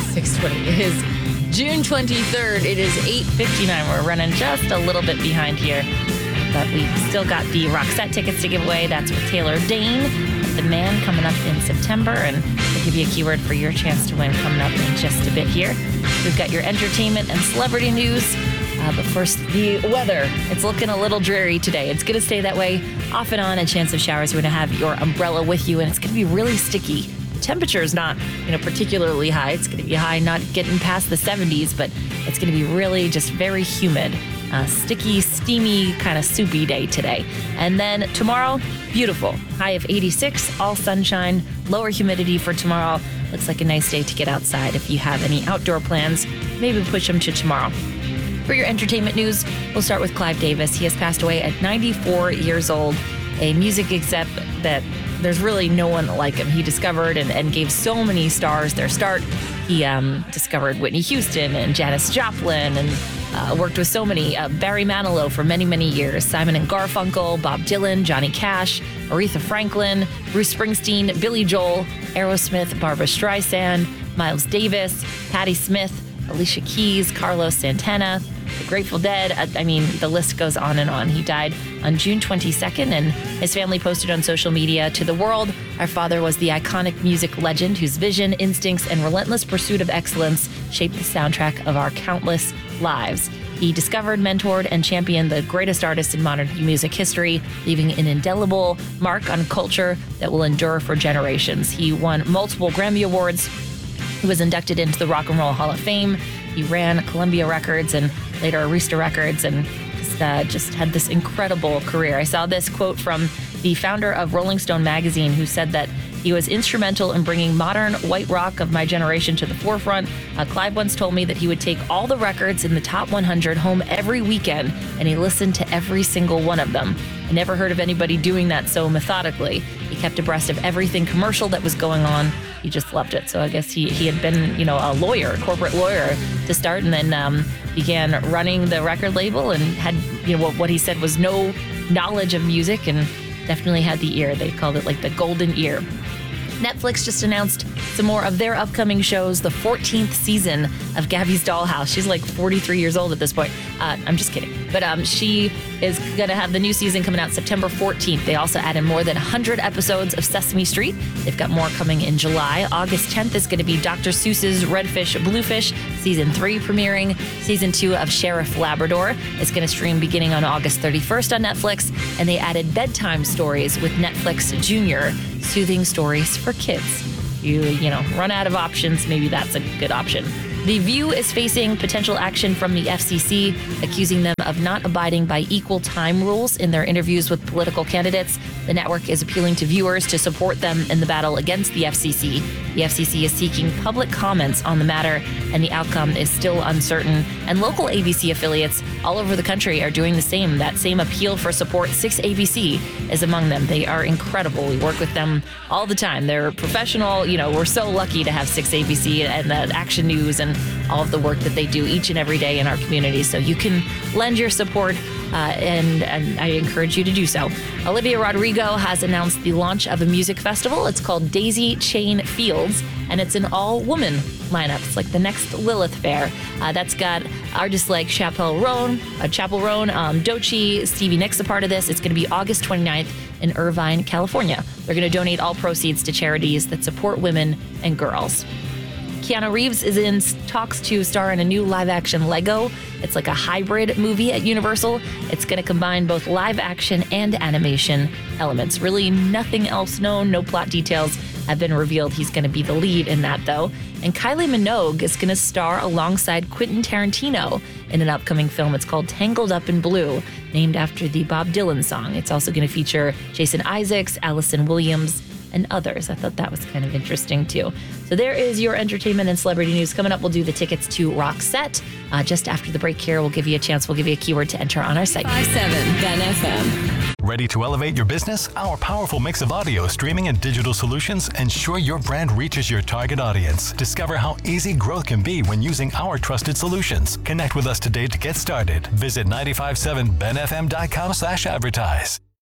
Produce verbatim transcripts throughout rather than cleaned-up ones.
six twenty. It is June twenty-third. It is eight fifty-nine. We're running just a little bit behind here, but we still got the Roxette tickets to give away. That's with Taylor Dane, The Man, coming up in September, and we'll give you a keyword for your chance to win coming up in just a bit here. We've got your entertainment and celebrity news. Uh, but first, the weather. It's looking a little dreary today. It's going to stay that way off and on. A chance of showers. You're going to have your umbrella with you, and it's going to be really sticky. The temperature is not, you know, particularly high. It's going to be high, not getting past the seventies, but it's going to be really just very humid. Uh, sticky, steamy, kind of soupy day today. And then tomorrow, beautiful. High of eighty-six, all sunshine, lower humidity for tomorrow. Looks like a nice day to get outside. If you have any outdoor plans, maybe push them to tomorrow. For your entertainment news, we'll start with Clive Davis. He has passed away at ninety-four years old, a music exec that there's really no one like him. He discovered and, and gave so many stars their start. He um, discovered Whitney Houston and Janis Joplin and uh, worked with so many. Uh, Barry Manilow for many, many years. Simon and Garfunkel, Bob Dylan, Johnny Cash, Aretha Franklin, Bruce Springsteen, Billy Joel, Aerosmith, Barbra Streisand, Miles Davis, Patti Smith, Alicia Keys, Carlos Santana, The Grateful Dead. I mean, the list goes on and on. He died on June twenty-second, and his family posted on social media, "To the world, our father was the iconic music legend whose vision, instincts, and relentless pursuit of excellence shaped the soundtrack of our countless lives. He discovered, mentored, and championed the greatest artists in modern music history, leaving an indelible mark on culture that will endure for generations. He won multiple Grammy Awards. He was inducted into the Rock and Roll Hall of Fame. He ran Columbia Records and later Arista Records, and just, uh, just had this incredible career." I saw this quote from the founder of Rolling Stone magazine, who said that he was instrumental in bringing modern white rock of my generation to the forefront. Uh, Clive once told me that he would take all the records in the top one hundred home every weekend, and he listened to every single one of them. I never heard of anybody doing that so methodically. He kept abreast of everything commercial that was going on. He just loved it. So I guess he, he had been, you know, a lawyer, a corporate lawyer to start, and then um, began running the record label and had, you know, what, what he said was no knowledge of music and definitely had the ear. They called it like the golden ear. Netflix just announced some more of their upcoming shows, the fourteenth season of Gabby's Dollhouse. She's like forty-three years old at this point. Uh, I'm just kidding. But um, she is going to have the new season coming out September fourteenth. They also added more than one hundred episodes of Sesame Street. They've got more coming in July. August tenth is going to be Doctor Seuss's Redfish Bluefish, Season three premiering. Season two of Sheriff Labrador is going to stream beginning on August thirty-first on Netflix. And they added bedtime stories with Netflix Junior, soothing stories for kids. You, you know, run out of options, maybe that's a good option. The View is facing potential action from the F C C, accusing them of not abiding by equal time rules in their interviews with political candidates. The network is appealing to viewers to support them in the battle against the F C C. The F C C is seeking public comments on the matter, and the outcome is still uncertain. And local A B C affiliates all over the country are doing the same. That same appeal for support, six A B C is among them. They are incredible. We work with them all the time. They're professional. You know, we're so lucky to have six A B C and the Action News and all of the work that they do each and every day in our community. So you can lend your support, uh, and, and I encourage you to do so. Olivia Rodrigo has announced the launch of a music festival. It's called Daisy Chain Fields, and it's an all-woman lineup. It's like the next Lilith Fair. Uh, that's got artists like Chappell Roan, uh, Chappell Roan, um, Doechii, Stevie Nicks a part of this. It's going to be August twenty-ninth in Irvine, California. They're going to donate all proceeds to charities that support women and girls. Keanu Reeves is in talks to star in a new live-action Lego. It's like a hybrid movie at Universal. It's going to combine both live-action and animation elements. Really nothing else known, no plot details have been revealed. He's going to be the lead in that, though. And Kylie Minogue is going to star alongside Quentin Tarantino in an upcoming film. It's called Tangled Up in Blue, named after the Bob Dylan song. It's also going to feature Jason Isaacs, Allison Williams, and others. I thought that was kind of interesting, too. So there is your entertainment and celebrity news. Coming up, we'll do the tickets to Roxette. Uh, just after the break here, we'll give you a chance. We'll give you a keyword to enter on our site. five seven Ben F M. Ready to elevate your business? Our powerful mix of audio, streaming, and digital solutions ensure your brand reaches your target audience. Discover how easy growth can be when using our trusted solutions. Connect with us today to get started. Visit nine five seven ben f m dot com slash advertise.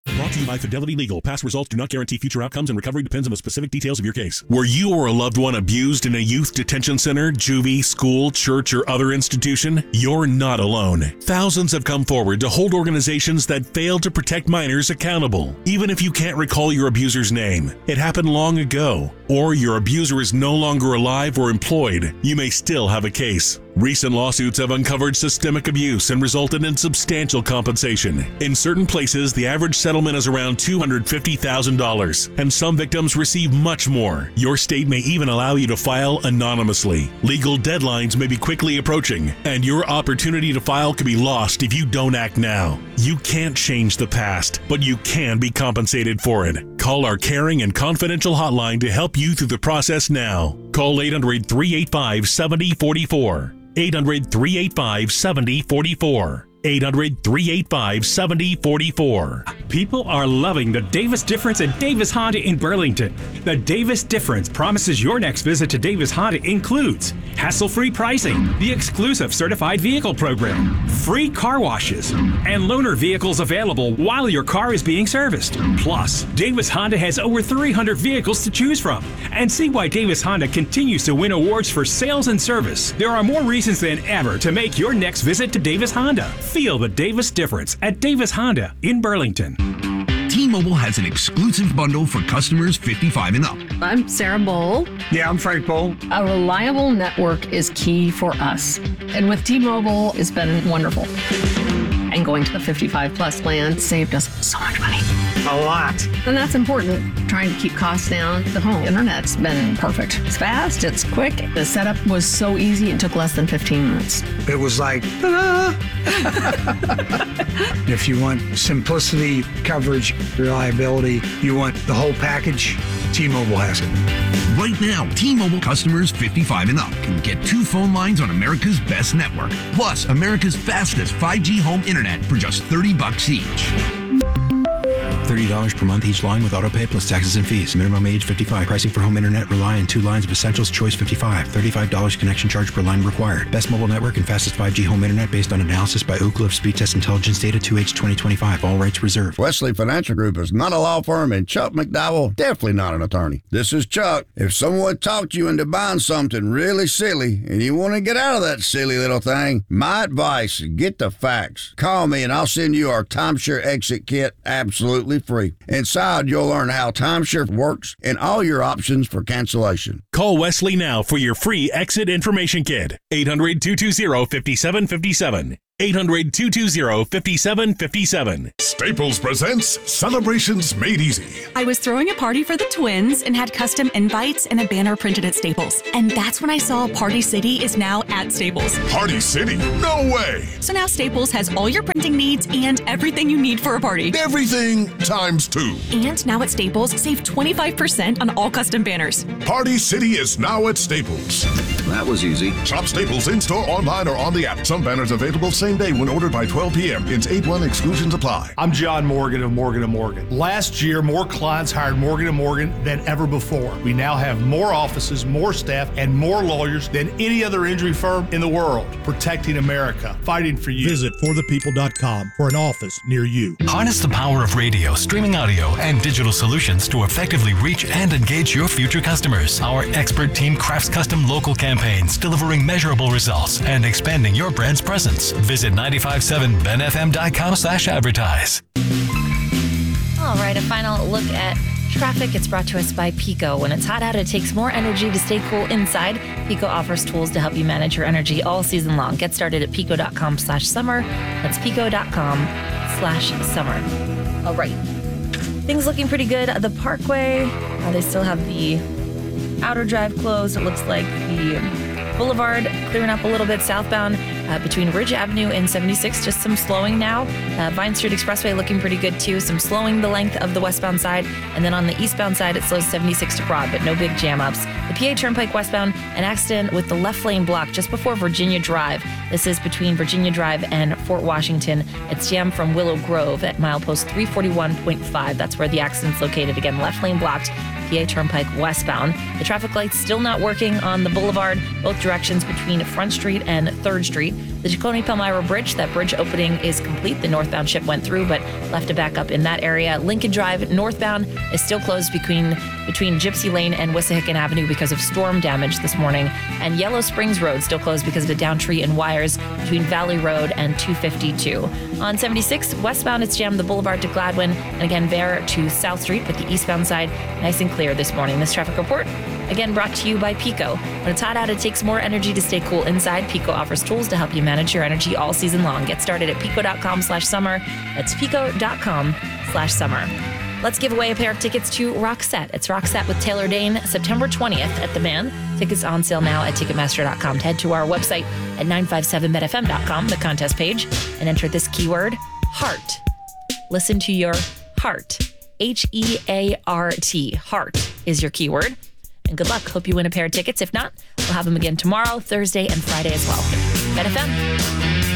Brought to you by Fidelity Legal. Past results do not guarantee future outcomes, and recovery depends on the specific details of your case. Were you or a loved one abused in a youth detention center, juvie, school, church, or other institution? You're not alone. Thousands have come forward to hold organizations that fail to protect minors accountable. Even if you can't recall your abuser's name, it happened long ago, or your abuser is no longer alive or employed, you may still have a case. Recent lawsuits have uncovered systemic abuse and resulted in substantial compensation. In certain places, the average settlement is around two hundred fifty thousand dollars, and some victims receive much more. Your state may even allow you to file anonymously. Legal deadlines may be quickly approaching, and your opportunity to file could be lost if you don't act now. You can't change the past, but you can be compensated for it. Call our caring and confidential hotline to help you through the process now. Call eight hundred, three eight five, seven zero four four. eight hundred, three eight five, seven zero four four. eight hundred, three eight five, seven zero four four. People are loving the Davis Difference at Davis Honda in Burlington. The Davis Difference promises your next visit to Davis Honda includes hassle-free pricing, the exclusive certified vehicle program, free car washes, and loaner vehicles available while your car is being serviced. Plus, Davis Honda has over three hundred vehicles to choose from. And see why Davis Honda continues to win awards for sales and service. There are more reasons than ever to make your next visit to Davis Honda. Feel the Davis Difference at Davis Honda in Burlington. T-Mobile has an exclusive bundle for customers fifty-five and up. I'm Sarah Bowl. Yeah, I'm Frank Bowl. A reliable network is key for us. And with T-Mobile, it's been wonderful. And going to the fifty-five plus plan saved us so much money. A lot. And that's important. Trying to keep costs down. The home internet's been perfect. It's fast, it's quick. The setup was so easy, it took less than fifteen minutes. It was like, ta-da! If you want simplicity, coverage, reliability, you want the whole package, T-Mobile has it. Right now, T-Mobile customers fifty-five and up can get two phone lines on America's best network, plus America's fastest five G home internet for just thirty bucks each. thirty dollars per month each line with autopay plus taxes and fees. Minimum age fifty-five. Pricing for home internet rely on two lines of Essentials Choice fifty-five. thirty-five dollars connection charge per line required. Best mobile network and fastest five G home internet based on analysis by Oak Cliff Speed Test Intelligence Data two H twenty twenty-five. All rights reserved. Wesley Financial Group is not a law firm, and Chuck McDowell definitely not an attorney. This is Chuck. If someone talked you into buying something really silly and you want to get out of that silly little thing, my advice, get the facts. Call me and I'll send you our timeshare exit kit absolutely free. Inside, you'll learn how timeshare works and all your options for cancellation. Call Wesley now for your free exit information kit. eight hundred, two two zero, five seven five seven. eight hundred, two two zero, five seven five seven. Staples presents Celebrations Made Easy. I was throwing a party for the twins and had custom invites and a banner printed at Staples. And that's when I saw Party City is now at Staples. Party City? No way! So now Staples has all your printing needs and everything you need for a party. Everything times two. And now at Staples, save twenty-five percent on all custom banners. Party City is now at Staples. That was easy. Shop Staples in-store, online, or on the app. Some banners available same day when ordered by twelve p.m. It's eight one exclusions apply. I'm John Morgan of Morgan and Morgan. Last year, more clients hired Morgan and Morgan than ever before. We now have more offices, more staff, and more lawyers than any other injury firm in the world. Protecting America, fighting for you. Visit for the people dot com for an office near you. Harness the power of radio, streaming audio, and digital solutions to effectively reach and engage your future customers. Our expert team crafts custom local campaigns, delivering measurable results and expanding your brand's presence. Visit nine five seven ben f m dot com slash advertise. All right, a final look at traffic. It's brought to us by Pico. When it's hot out, it takes more energy to stay cool inside. Pico offers tools to help you manage your energy all season long. Get started at pico dot com slash summer. That's pico dot com slash summer. All right. Things looking pretty good. The Parkway, uh, they still have the outer drive closed. It looks like the Boulevard clearing up a little bit southbound uh, between Ridge Avenue and seventy-six. Just some slowing now. Uh, Vine Street Expressway looking pretty good too. Some slowing the length of the westbound side. And then on the eastbound side, it slows seventy-six to Broad, but no big jam ups. The P A Turnpike westbound, an accident with the left lane blocked just before Virginia Drive. This is between Virginia Drive and Fort Washington. It's jammed from Willow Grove at milepost three forty-one point five. That's where the accident's located. Again, left lane blocked P A Turnpike westbound. The traffic lights still not working on the boulevard, both directions between Front Street and third Street. The Tacony Palmyra Bridge, that bridge opening is complete. The northbound ship went through, but left a backup in that area. Lincoln Drive northbound is still closed between between Gypsy Lane and Wissahickon Avenue because of storm damage this morning. And Yellow Springs Road still closed because of a down tree and wires between Valley Road and two fifty-two. On seventy-six, westbound, it's jammed the Boulevard to Gladwin, and again there to South Street, but the eastbound side nice and clear this morning. This traffic report, again, brought to you by Pico. When it's hot out, it takes more energy to stay cool inside. Pico offers tools to help you manage your energy all season long. Get started at pico.com slash summer. That's pico.com slash summer. Let's give away a pair of tickets to Roxette. It's Roxette with Taylor Dane, September twentieth at the Man. Tickets on sale now at Ticketmaster dot com. Head to our website at nine five seven met f m dot com, the contest page, and enter this keyword, heart. Listen to your heart. H E A R T. Heart is your keyword. And good luck. Hope you win a pair of tickets. If not, we'll have them again tomorrow, Thursday, and Friday as well. Met F M.